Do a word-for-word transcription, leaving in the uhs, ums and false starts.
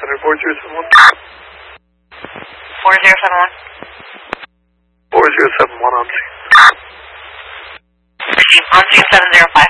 Center four zero seven one. four zero seven one. four zero seven one on scene. On scene seven zero five.